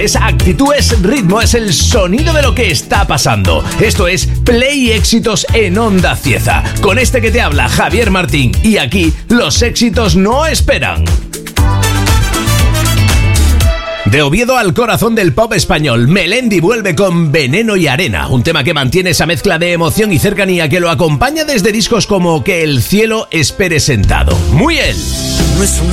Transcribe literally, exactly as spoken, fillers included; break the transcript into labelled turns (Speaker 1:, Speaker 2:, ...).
Speaker 1: es actitud, es ritmo, es el sonido de lo que está pasando. Esto es Play Éxitos en Onda Cieza. Con este que te habla, Javier Martín. Y aquí los éxitos no esperan. De Oviedo al corazón del pop español, Melendi vuelve con Veneno y Arena, un tema que mantiene esa mezcla de emoción y cercanía que lo acompaña desde discos como Que el cielo espere sentado. Muy él.
Speaker 2: No es una